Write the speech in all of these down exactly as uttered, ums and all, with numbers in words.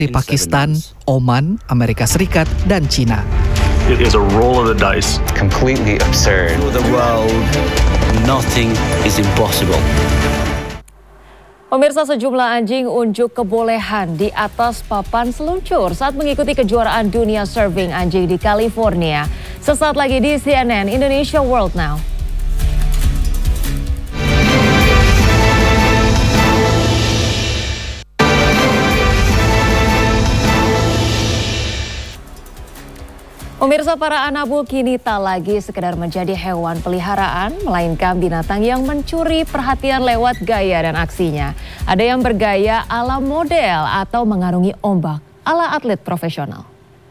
di Pakistan, Oman, Amerika Serikat, dan Cina. It is a roll of the dice. Completely absurd. To the world, nothing is impossible. Pemirsa, sejumlah anjing unjuk kebolehan di atas papan seluncur saat mengikuti kejuaraan dunia surfing anjing di California. Sesaat lagi di C N N Indonesia World Now. Pemirsa, para anabul kini tak lagi sekedar menjadi hewan peliharaan, melainkan binatang yang mencuri perhatian lewat gaya dan aksinya. Ada yang bergaya ala model atau mengarungi ombak ala atlet profesional.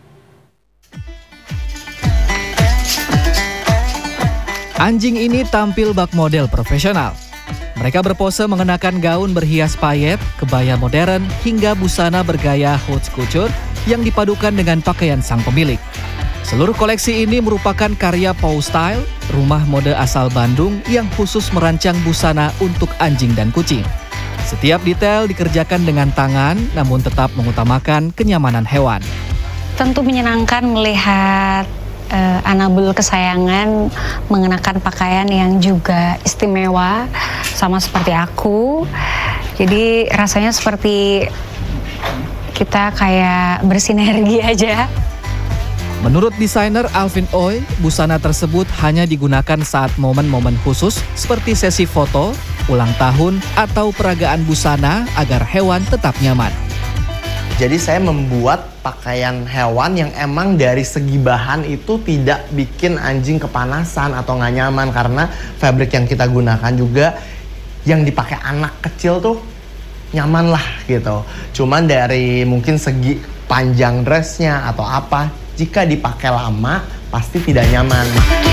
Anjing ini tampil bak model profesional. Mereka berpose mengenakan gaun berhias payet, kebaya modern, hingga busana bergaya haute couture yang dipadukan dengan pakaian sang pemilik. Seluruh koleksi ini merupakan karya Paw Style, rumah mode asal Bandung yang khusus merancang busana untuk anjing dan kucing. Setiap detail dikerjakan dengan tangan, namun tetap mengutamakan kenyamanan hewan. Tentu menyenangkan melihat uh, anabul kesayangan mengenakan pakaian yang juga istimewa, sama seperti aku. Jadi rasanya seperti kita kayak bersinergi aja. Menurut desainer Alvin Oi, busana tersebut hanya digunakan saat momen-momen khusus seperti sesi foto, ulang tahun, atau peragaan busana agar hewan tetap nyaman. Jadi saya membuat pakaian hewan yang emang dari segi bahan itu tidak bikin anjing kepanasan atau nggak nyaman, karena fabric yang kita gunakan juga yang dipakai anak kecil tuh nyaman lah gitu. Cuman dari mungkin segi panjang dressnya atau apa, jika dipakai lama pasti tidak nyaman.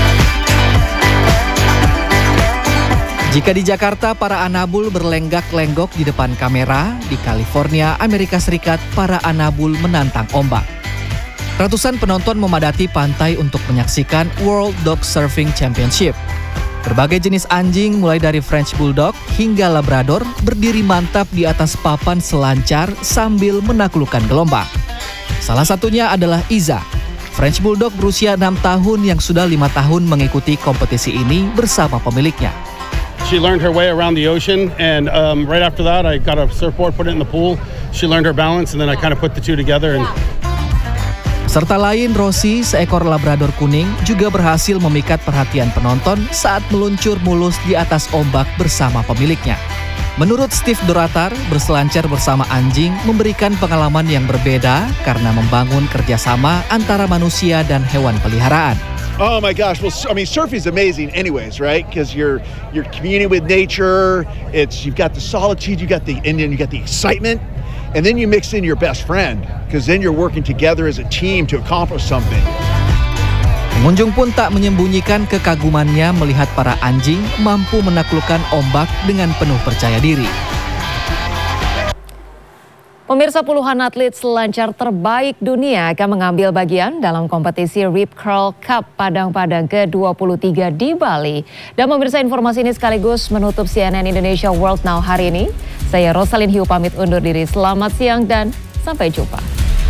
Jika di Jakarta para anabul berlenggak-lenggok di depan kamera, di California, Amerika Serikat, para anabul menantang ombak. Ratusan penonton memadati pantai untuk menyaksikan World Dog Surfing Championship. Berbagai jenis anjing mulai dari French Bulldog hingga Labrador berdiri mantap di atas papan selancar sambil menaklukkan gelombang. Salah satunya adalah Iza, French Bulldog berusia enam tahun yang sudah lima tahun mengikuti kompetisi ini bersama pemiliknya. She learned her way around the ocean, and um, right after that I got a surfboard, put it in the pool. She learned her balance, and then I kind of put the two together. And... Serta lain, Rosie, seekor Labrador kuning, juga berhasil memikat perhatian penonton saat meluncur mulus di atas ombak bersama pemiliknya. Menurut Steve Doratar, berselancar bersama anjing memberikan pengalaman yang berbeda karena membangun kerjasama antara manusia dan hewan peliharaan. Oh my gosh, well, I mean, surfing is amazing anyways, right? Because you're you're communing with nature. It's you've got the solitude, you got the and then you got the excitement, and then you mix in your best friend, because then you're working together as a team to accomplish something. Pengunjung pun tak menyembunyikan kekagumannya melihat para anjing mampu menaklukkan ombak dengan penuh percaya diri. Pemirsa, puluhan atlet selancar terbaik dunia akan mengambil bagian dalam kompetisi Rip Curl Cup Padang-Padang ke dua puluh tiga di Bali. Dan pemirsa, informasi ini sekaligus menutup C N N Indonesia World Now hari ini. Saya Rosalyn Hiu pamit undur diri. Selamat siang dan sampai jumpa.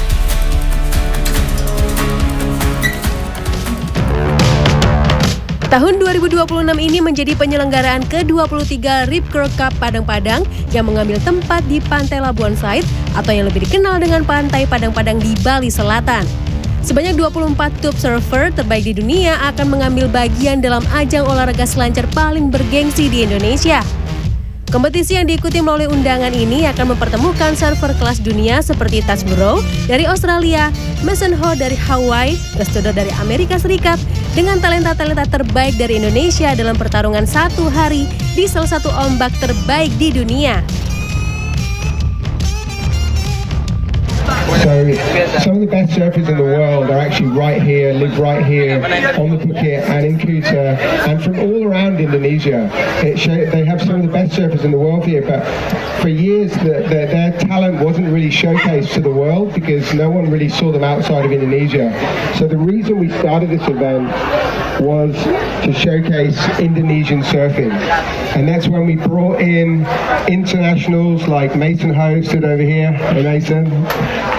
Tahun dua ribu dua puluh enam ini menjadi penyelenggaraan ke dua puluh tiga Rip Curl Cup Padang-Padang yang mengambil tempat di Pantai Labuan Said atau yang lebih dikenal dengan Pantai Padang-Padang di Bali Selatan. Sebanyak dua puluh empat tube surfer terbaik di dunia akan mengambil bagian dalam ajang olahraga selancar paling bergengsi di Indonesia. Kompetisi yang diikuti melalui undangan ini akan mempertemukan surfer kelas dunia seperti Taj Burrow dari Australia, Mason Ho dari Hawaii, Restodo dari Amerika Serikat, dengan talenta-talenta terbaik dari Indonesia dalam pertarungan satu hari di salah satu ombak terbaik di dunia. So some of the best surfers in the world are actually right here, live right here on the Phuket and in Kuta and from all around Indonesia. It show, they have some of the best surfers in the world here, but for years the, the, their talent wasn't really showcased to the world because no one really saw them outside of Indonesia. So the reason we started this event was to showcase Indonesian surfing, and that's when we brought in internationals like Mason Ho, stood over here. Hey Mason.